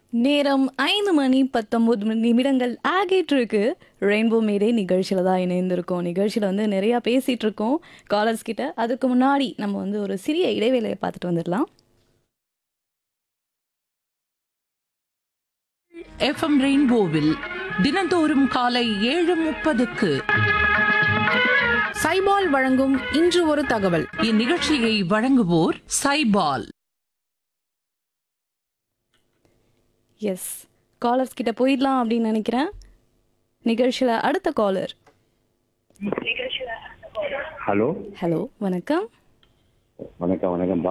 நேரம் 5:19 ஆகிட்டு இருக்கு. ரெயின்போ மேடே நிகழ்ச்சியில தான் இணைந்திருக்கோம். நிகழ்ச்சியில வந்து நிறையா பேசிட்டு இருக்கோம் காலர்ஸ் கிட்ட. அதுக்கு முன்னாடி நம்ம வந்து ஒரு சிறிய இடைவேளையை பார்த்துட்டு வந்துடலாம். எஃப்எம் ரெயின்போவில் தினந்தோறும் காலை 7:30க்கு சைபால் வழங்கும் இன்று ஒரு தகவல். இந்நிகழ்ச்சியை வழங்குவோர் சைபால். எஸ், காலர்ஸ் கிட்ட போயிடலாம் அப்படின்னு நினைக்கிறேன். நிகழ்ச்சியில அடுத்த காலர். ஹலோ ஹலோ, வணக்கம். வணக்கம் வணக்கம்